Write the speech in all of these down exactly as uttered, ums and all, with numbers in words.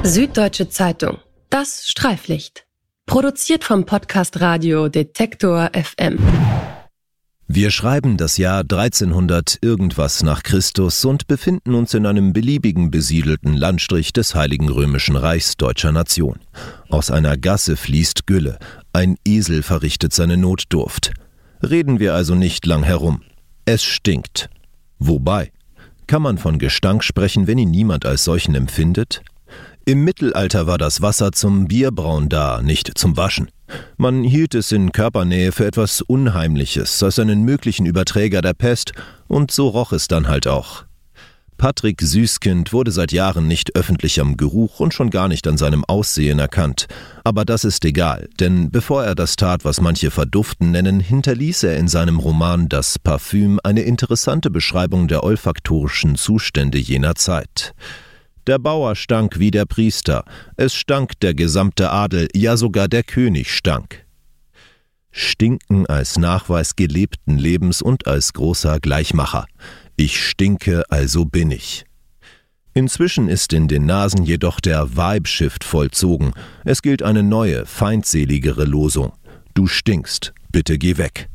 Süddeutsche Zeitung. Das Streiflicht. Produziert vom Podcast Radio Detektor F M. Wir schreiben das Jahr dreizehnhundert irgendwas nach Christus und befinden uns in einem beliebigen besiedelten Landstrich des Heiligen Römischen Reichs deutscher Nation. Aus einer Gasse fließt Gülle, ein Esel verrichtet seine Notdurft. Reden wir also nicht lang herum. Es stinkt. Wobei, kann man von Gestank sprechen, wenn ihn niemand als solchen empfindet? Im Mittelalter war das Wasser zum Bierbrauen da, nicht zum Waschen. Man hielt es in Körpernähe für etwas Unheimliches, als einen möglichen Überträger der Pest, und so roch es dann halt auch. Patrick Süßkind wurde seit Jahren nicht öffentlich am Geruch und schon gar nicht an seinem Aussehen erkannt. Aber das ist egal, denn bevor er das tat, was manche Verduften nennen, hinterließ er in seinem Roman Das Parfüm eine interessante Beschreibung der olfaktorischen Zustände jener Zeit. Der Bauer stank wie der Priester, es stank der gesamte Adel, ja sogar der König stank. Stinken als Nachweis gelebten Lebens und als großer Gleichmacher. Ich stinke, also bin ich. Inzwischen ist in den Nasen jedoch der Vibe-Shift vollzogen. Es gilt eine neue, feindseligere Losung. Du stinkst, bitte geh weg.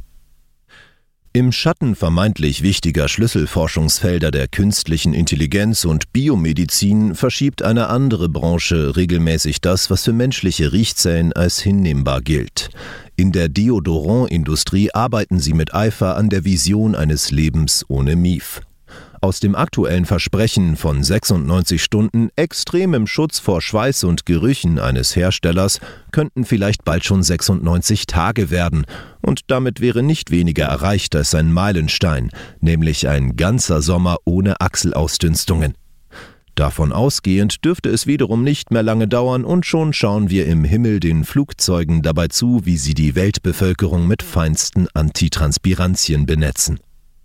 Im Schatten vermeintlich wichtiger Schlüsselforschungsfelder der künstlichen Intelligenz und Biomedizin verschiebt eine andere Branche regelmäßig das, was für menschliche Riechzellen als hinnehmbar gilt. In der Deodorant-Industrie arbeiten sie mit Eifer an der Vision eines Lebens ohne Mief. Aus dem aktuellen Versprechen von sechsundneunzig Stunden extremem Schutz vor Schweiß und Gerüchen eines Herstellers könnten vielleicht bald schon sechsundneunzig Tage werden, und damit wäre nicht weniger erreicht als ein Meilenstein, nämlich ein ganzer Sommer ohne Achselausdünstungen. Davon ausgehend dürfte es wiederum nicht mehr lange dauern und schon schauen wir im Himmel den Flugzeugen dabei zu, wie sie die Weltbevölkerung mit feinsten Antitranspirantien benetzen.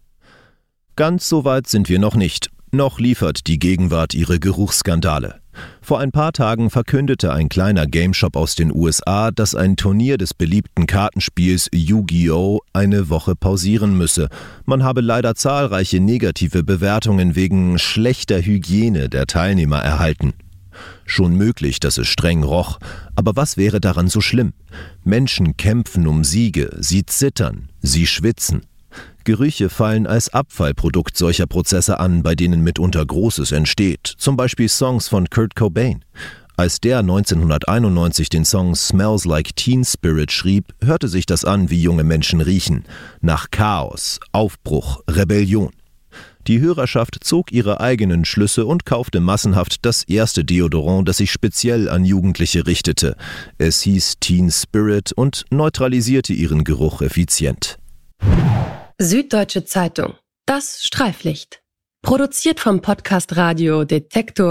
Ganz so weit sind wir noch nicht. Noch liefert die Gegenwart ihre Geruchsskandale. Vor ein paar Tagen verkündete ein kleiner Gameshop aus den U S A, dass ein Turnier des beliebten Kartenspiels Yu-Gi-Oh! Eine Woche pausieren müsse. Man habe leider zahlreiche negative Bewertungen wegen schlechter Hygiene der Teilnehmer erhalten. Schon möglich, dass es streng roch, aber was wäre daran so schlimm? Menschen kämpfen um Siege, sie zittern, sie schwitzen. Gerüche fallen als Abfallprodukt solcher Prozesse an, bei denen mitunter Großes entsteht, zum Beispiel Songs von Kurt Cobain. Als der neunzehnhunderteinundneunzig den Song Smells Like Teen Spirit schrieb, hörte sich das an, wie junge Menschen riechen. Nach Chaos, Aufbruch, Rebellion. Die Hörerschaft zog ihre eigenen Schlüsse und kaufte massenhaft das erste Deodorant, das sich speziell an Jugendliche richtete. Es hieß Teen Spirit und neutralisierte ihren Geruch effizient. Süddeutsche Zeitung. Das Streiflicht. Produziert vom Podcast Radio Detektor